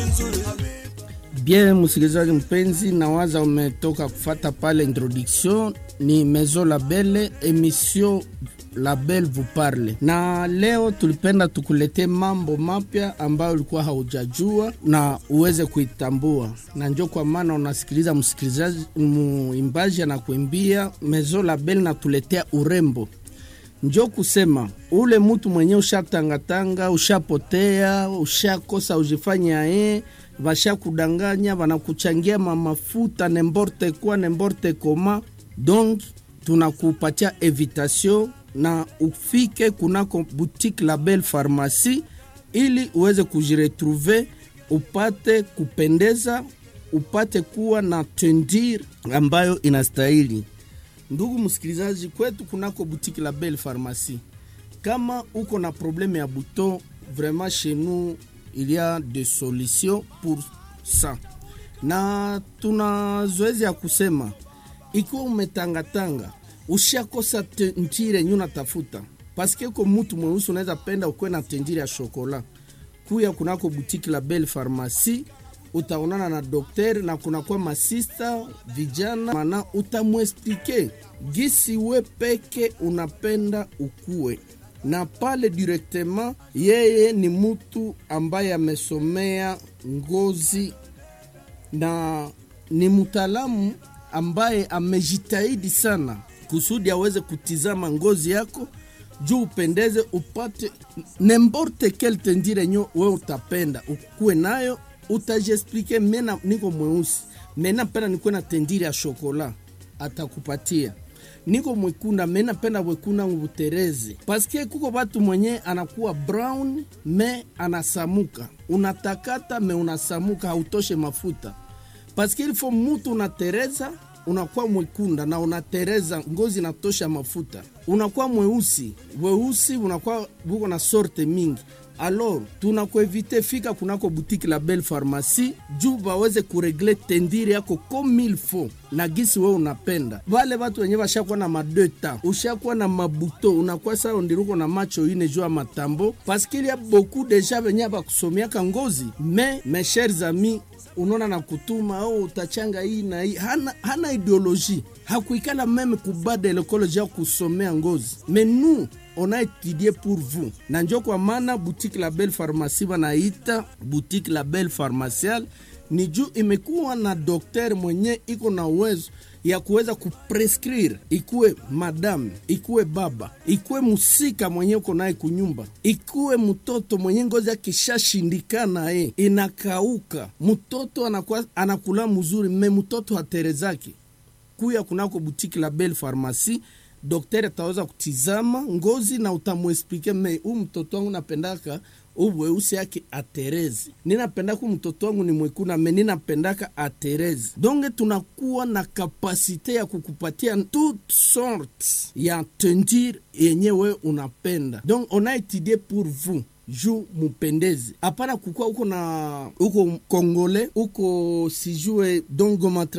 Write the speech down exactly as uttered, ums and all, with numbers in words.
Bien, msikilizaji mpenzi, nawaza umetoka kufata pale introduction. Ni Maison Label, emission Label vous parle. Na leo tulipenda tukulete mambo mapya ambayo ulikuwa haujajua na uweze kuitambua. Na njoo kwa maana unasikiliza msikilizaji muimbaji na kuimbia Maison Label na tuletea urembo. Njoo kusema ule mtu mwenye ushatangatanga, ushapotea, ushakosa ujifanya eh, vasha kudanganya, wanakuchangia mafuta n'importe quoi n'importe comment. Donc tunakupatia invitation na ufike kunako boutique Label Pharmacie ili uweze kujiretrouver, upate kupendeza, upate kuwa na tendir ambayo inastahili. Ndugu msikilizaji, kwetu kunako boutique Label Pharmacie, kama uko na problème ya bouton, vraiment chez nous il y a des solutions pour ça. Na tuna zoezi ya kusema ikiwa umetangatanga, ushakosa tendire nyuna tafuta, paske ko mtu mweusi unaweza penda ukwe na tendire ya chocolat, kuya kunako boutique Label Pharmacie utaonana na daktari na kuna kwa masista vijana, mana utamwexplique gisi we peke unapenda ukue. Na pale directement yeye ni mtu ambaye amesomea ngozi na ni mtaalamu ambaye amejitahidi sana kusudi aweze kutizama ngozi yako juu upendeze, upate n'importe quel tendire nyo wewe utapenda ukue nayo. Utajesplike mena niko mweusi, mena penda nikuwe na tendiri ya chocolat, atakupatia. Niko mwekunda, mena penda wekuna ngubutereze. Paske kuko batu mwenye anakuwa brown me anasamuka, unatakata me unasamuka, hautoshe mafuta. Paske ilifo mutu unatereza, unakuwa mwekunda na unatereza, ngozi natosha mafuta. Unakuwa mweusi, weusi unakuwa buko na sorte mingi. Alors, tunakuevite fika kunako boutique Label Pharmacie juu baweze kuregle tendiri yako comme il faut na gisi wewe unapenda. Wale watu wenye washakuwa na madeta, ushakuwa na mabuto, unakuwa sawa ndiruko na macho ine juu ya matambo, parce qu'il y a beaucoup de gens wenye bakusomea ngozi. Mais mes chers amis, unaona na kutuma au utachanga hii na hii, hana hana ideologie, hakuikala meme kubada l'école ya kusomea ngozi. Mais nous on a étudié pour vous. Na njoo kwa maana boutique Label Pharmacie wanaita boutique Label Pharmaciale ni juu imekuwa na daktari mwenye iko na uwezo ya kuweza kuprescrire, ikuwe madame, ikuwe baba, ikuwe musika mwenye uko naye kunyumba, ikuwe mtoto mwenye ngozi yake shashindikana eh, inakauka, mtoto anakuwa anakula mzuri, me mtoto haterezaki, kuya kunako boutique Label Pharmacie. Daktari ataweza kutizama ngozi na utamwexplique me u mtoto wangu napendaka uweusi yake aterezi, ninapendaka mtoto wangu ni mwekuna me ninapendaka aterezi. Donc tunakuwa na kapasite ya kukupatia toute sorte ya tendir yenye we unapenda. Donc on a étudié pour vous juu mupendezi. Apana kukua uko na uko Kongole, uko sijue dongo matra